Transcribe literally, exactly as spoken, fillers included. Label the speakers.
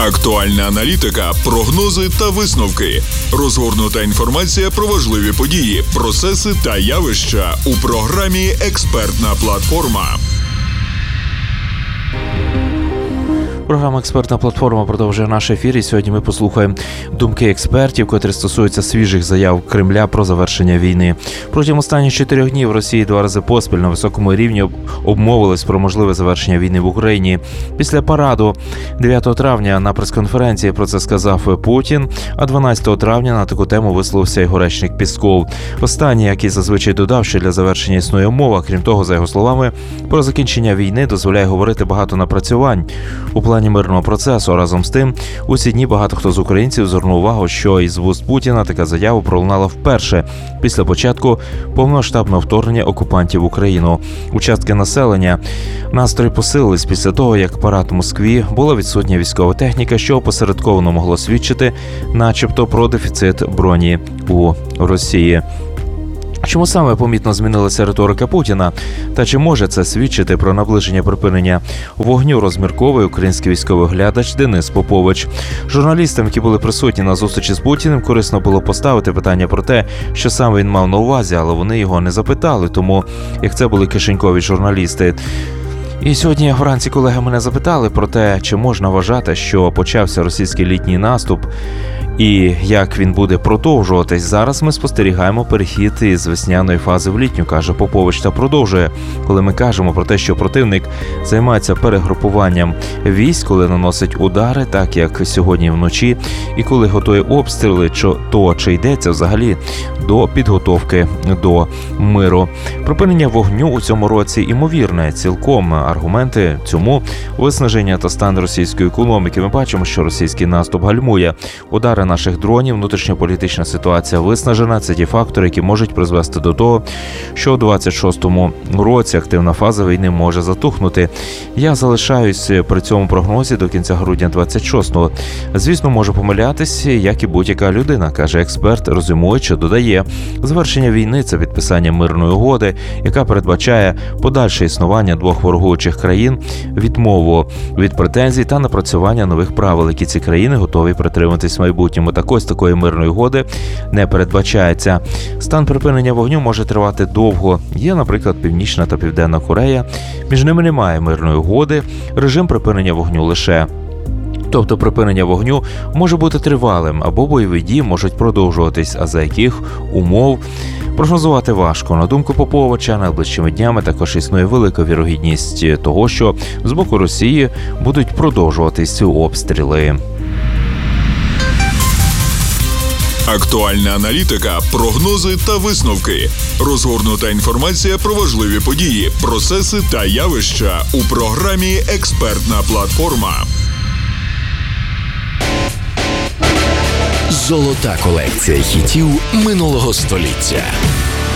Speaker 1: Актуальна аналітика, прогнози та висновки. Розгорнута інформація про важливі події, процеси та явища у програмі «Експертна платформа».
Speaker 2: Програма «Експертна платформа» продовжує наш ефір, і сьогодні ми послухаємо думки експертів, котрі стосуються свіжих заяв Кремля про завершення війни. Протягом останніх чотирьох днів Росії два рази поспіль на високому рівні обмовились про можливе завершення війни в Україні. Після параду дев'ятого травня на прес-конференції про це сказав Путін, а дванадцятого травня на таку тему висловився його речник Пісков. Останній, який зазвичай додав, що для завершення існує умова. Крім того, за його словами, про закінчення війни дозволяє говорити багато напрацювань у плані мирного процесу. Разом з тим, у ці дні багато хто з українців звернув увагу, що із вуст Путіна така заява пролунала вперше після початку повномасштабного вторгнення окупантів в Україну. У частки населення настрої посилились після того, як парад в Москві була відсутня військова техніка, що опосередковано могло свідчити начебто про дефіцит броні у Росії. Чому саме помітно змінилася риторика Путіна? Та чи може це свідчити про наближення припинення вогню, розмірковує український військовий глядач Денис Попович. Журналістам, які були присутні на зустрічі з Путіним, корисно було поставити питання про те, що саме він мав на увазі, але вони його не запитали, тому як це були кишенькові журналісти. І сьогодні вранці колеги мене запитали про те, чи можна вважати, що почався російський літній наступ і як він буде продовжуватись. Зараз ми спостерігаємо перехід із весняної фази в літню, каже Попович, та продовжує. Коли ми кажемо про те, що противник займається перегрупуванням військ, коли наносить удари, так як сьогодні вночі, і коли готує обстріли, то чи йдеться взагалі до підготовки до миру. Припинення вогню у цьому році імовірне, цілком. Аргументи цьому виснаження та стан російської економіки. Ми бачимо, що російський наступ гальмує. Удари наших дронів, внутрішньополітична ситуація виснажена. Це ті фактори, які можуть призвести до того, що у двадцять шостому році активна фаза війни може затухнути. Я залишаюсь при цьому прогнозі до кінця грудня двадцять шостого. Звісно, можу помилятись, як і будь-яка людина, каже експерт, резюмуючи, додає. Завершення війни – це підписання мирної угоди, яка передбачає подальше існування двох ворогуючих країн, відмову від претензій та напрацювання нових правил, які ці країни готові притримуватись в майбутньому. Так ось такої мирної угоди не передбачається. Стан припинення вогню може тривати довго. Є, наприклад, Північна та Південна Корея. Між ними немає мирної угоди. Режим припинення вогню лише. Тобто припинення вогню може бути тривалим, або бойові дії можуть продовжуватись, а за яких умов прогнозувати важко. На думку Поповича, найближчими днями також існує велика вірогідність того, що з боку Росії будуть продовжуватись обстріли.
Speaker 1: Актуальна аналітика, прогнози та висновки. Розгорнута інформація про важливі події, процеси та явища у програмі «Експертна платформа».
Speaker 3: Золота колекція хітів минулого століття.